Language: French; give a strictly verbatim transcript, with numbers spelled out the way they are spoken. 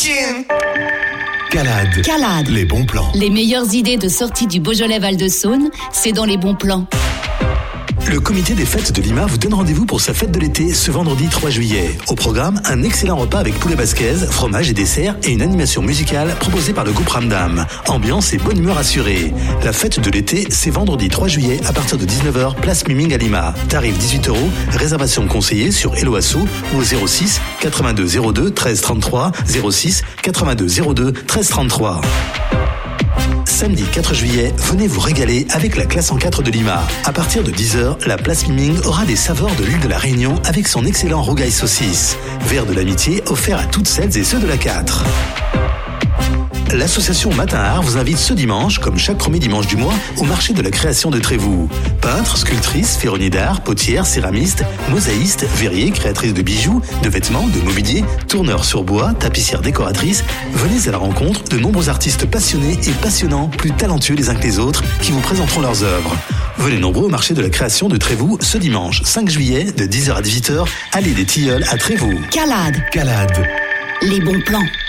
tune. Calade. Calade. Les bons plans. Les meilleures idées de sortie du Beaujolais Val-de-Saône, c'est dans les bons plans. Le comité des fêtes de Lima vous donne rendez-vous pour sa fête de l'été ce vendredi trois juillet. Au programme, un excellent repas avec poulet basquez, fromage et dessert et une animation musicale proposée par le groupe Ramdam. Ambiance et bonne humeur assurée. La fête de l'été, c'est vendredi trois juillet à partir de dix-neuf heures, place Miming à Lima. Tarif dix-huit euros, réservation conseillée sur Hello Asso ou au zéro six quatre-vingt-deux zéro deux treize trente-trois, zéro six quatre-vingt-deux zéro deux treize trente-trois. Samedi quatre juillet, venez vous régaler avec la classe en quatre de Lima. À partir de dix heures, la place Miming aura des saveurs de l'île de la Réunion avec son excellent rougail saucisse. Verre de l'amitié offert à toutes celles et ceux de la quatre. L'association Matin Art vous invite ce dimanche, comme chaque premier dimanche du mois, au marché de la création de Trévoux. Peintres, sculptrices, ferronniers d'art, potières, céramistes, mosaïstes, verriers, créatrices de bijoux, de vêtements, de mobilier, tourneurs sur bois, tapissières décoratrices, venez à la rencontre de nombreux artistes passionnés et passionnants, plus talentueux les uns que les autres, qui vous présenteront leurs œuvres. Venez nombreux au marché de la création de Trévoux ce dimanche cinq juillet de dix heures à dix-huit heures, allée des Tilleuls à Trévoux. Calade. Calade. Les bons plans.